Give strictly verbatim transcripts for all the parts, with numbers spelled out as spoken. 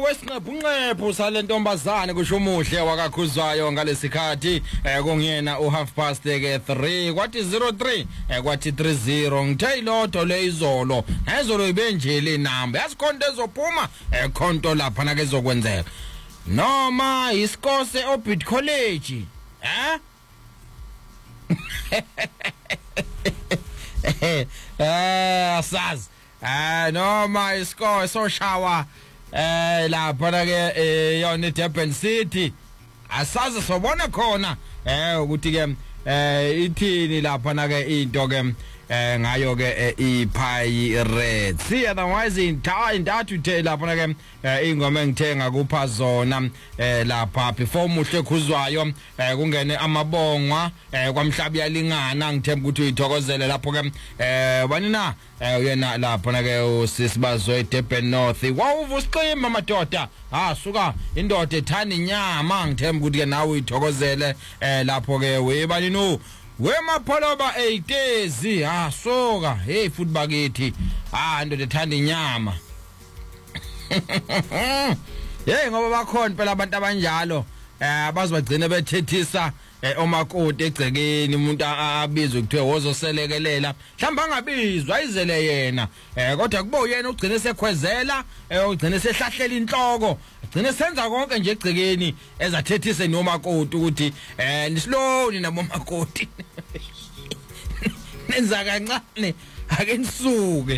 wesiqephu unqephu sale ntombazane kusho umuhle wakakhuzwayo ngalesikhathi kungena u half past ke three kwathi zero three kwathi three zero ngithe ilotho leizolo nezolo ibenjele inamba yasikhonto ezophuma ekhonto lapha na kezokwenzeka noma isikose Orbit College eh eh asazi eh noma isikole soshawa eh lapha na ke yona Durban City asazi sobona khona eh ukuthi ke eh ithini lapha na ke into ke eh ngayo ke iPirates otherwise intathu the lapha na ke ingoma engithenga kupha zona eh lapha before muhle khuzwayo eh kungene amabongwa eh kwamhlabi yalingana ngithemba ukuthi uyithokozele lapho ke eh bani na uyena lapha na ke usisibazwe Durban North wawuva usiqima madoda ha suka indoda ethanda inyama ngithemba ukuthi ke nawe uyithokozele eh lapho ke webani no wemapholoba eighty ha soka hey futhi bakithi ha indoda ethanda inyama hey ngoba bakhona phela abantu abanjalo eh abazibagcina bethethisa omakoti egcekeni umuntu abizwe kuthiwe wozoselekelela mhlamba angabizwa ayizele yena eh kodwa kuba uyena ugcine sekhwezela ugcine sehlahlela inhloko ugcine senza konke nje egcekeni ezathethise nomakoti ukuthi eh nislowni nabomakoti nenza kancane ake nisuke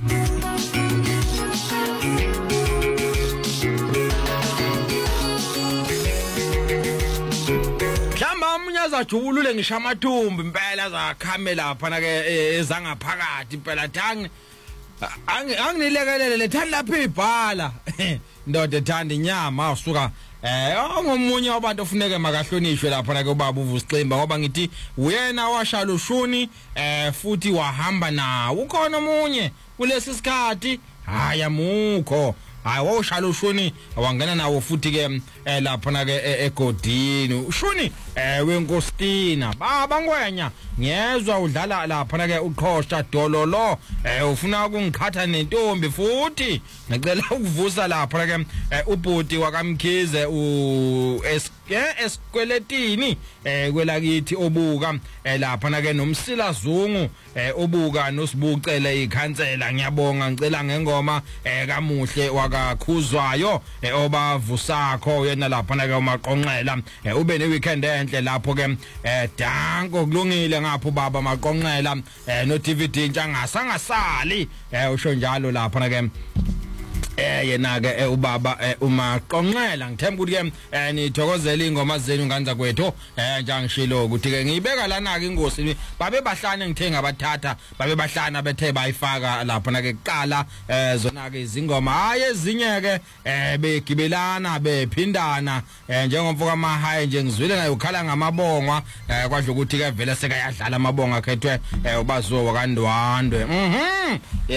azajubulule ngisho amathumbu impela zakhame lapha na ke ezangaphakathi impela thangi anginilekelele lethani lapha ibhala ndoda ethanda inyama usuka eh ngomunye wabantu ofuneke makahlonishwe lapha na ke ubaba uVusiximba ngoba ngithi uyena washala ushuni eh futhi wahamba nawo ukhona omunye kulesi sikhathi haya mukho hayi woshala ushuni wangena nawo futhi ke lapha na ke egodini ushuni wenkostina baba ngwenya ngiyezwa udlala lapha na ke uqhosha dololo ufuna ukungikhatha nentombi futhi ngicela ukuvusa lapha na ke ubhuti wakamkhize u esikweletini kwelakithi obuka lapha na ke nomsila zungu obuka nosibucele ikhansela ngiyabonga ngicela ngengoma kamuhle wakakhuzwayo obavusakho yena lapha na ke umaqonqela ube ne weekend enhle lapho ke danko kulungile ngapho baba maqonqela no D V D ntshangasa ngasali usho njalo lapha na ke eh yena ke ubaba umaqonqela ngithemba ukuthi ke nithokozela ingoma zenu nganza kwethu eh njangishilo ukuthi ke ngiyibeka lana ke ingosi babe bahlane ngithenga abathatha babe bahlana bethe bayifaka lapha na ke kuqala zona ke izingoma hayi ezinye ke begibelana bephindana njengomfoka amahaye nje ngizwile naye ukhala ngamabongwa kwadla ukuthi ke vele sekayadlala amabonga akhethwe ubazo wakandwandwe mhm